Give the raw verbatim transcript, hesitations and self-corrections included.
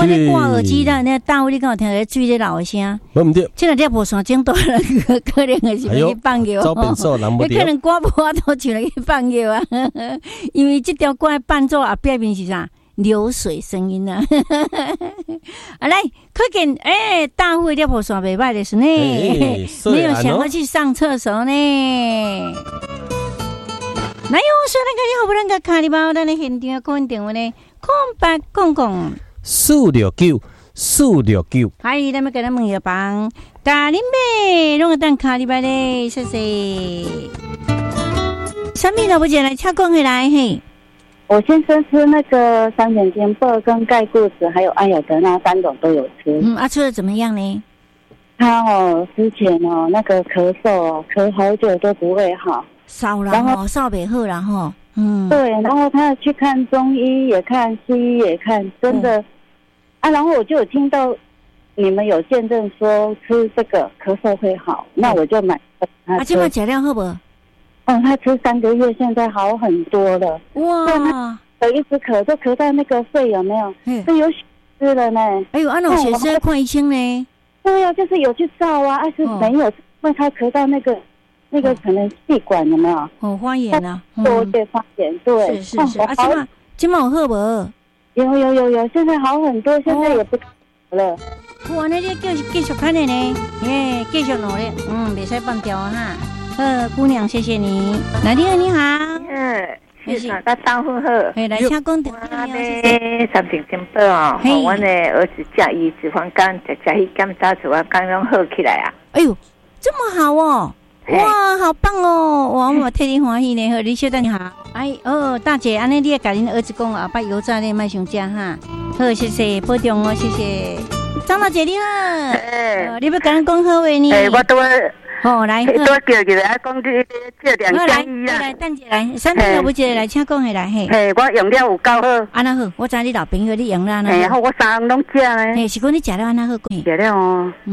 我咧挂耳机啦，那大卫你敢有听到水咧流的声？ 无毋对， 这两只无山种大人可能是要去放尿， 走变数人无对， 可能歌无法度唱来去放尿啊，因为这条歌的伴奏啊，背面是啥？流水声音啊！啊来，可见哎，大会这部算袂歹的是呢，没有想要去上厕所呢。来哟，虽然讲你好不容易卡里包，咱的现场可能电话呢，空白公公四六九四六九。 嗨，咱们给咱问一帮咖喱妹，弄个蛋卡里包嘞，谢谢。什么都不见来，恰讲起来嘿。 我先生吃那个三点金铂跟钙固醇还有艾尔德那三种都有吃。 嗯，啊，吃的怎么样呢？ 他哦，之前哦那个咳嗽哦，咳好久都不会好， 烧了吼，烧不好然后，嗯， 对，然后他去看中医也看，西医也看，真的、嗯、啊，然后我就有听到你们有见证说吃这个咳嗽会好，嗯、那我就买了他吃。 啊，这么质量好不好？ 嗯，他吃三个月，现在好很多了。哇！有一直咳，就咳到那个肺有没有？嗯，都有血丝了呢。 哎呦，按那血丝要看医生呢。 对呀、啊，就是有去照啊，但是没有，因为他咳到那个那个可能气管有没有？ 哦，发炎了， 多些发炎，对。 是是是。啊，今晚今晚有好不？ 有有有有，现在好很多，现在也不咳了。 哇，那你继续继续看的呢？耶，继续努力，嗯，别使放掉哈。呃，姑娘，谢谢你。来，你好，你好。 嗯，是啥个大户好？ 哎，来，请讲电话。 我三点金宝哦，我的儿子加一脂肪肝，再加一减脂脂肪肝拢好起来啊！ 哎呦，这么好哦！哇，好棒哦！哇，我替你欢喜呢。好，李小姐你好。哎哦，大姐，安尼你也甲恁儿子讲啊，把油炸咧卖伤食哈。好，谢谢，保重哦，谢谢。张大姐你好。哎，你要甲咱讲好话呢？ 哎，我都。 好来， 多叫起来讲这这两建议啊！ 来，等一下来，三点都不接来，请讲下来嘿。 嘿，我用了有够好。 安那好，我知你老朋友你用了安那好。 嘿，好，我三拢食呢。 嘿，是讲你食了安那好？ 食了哦。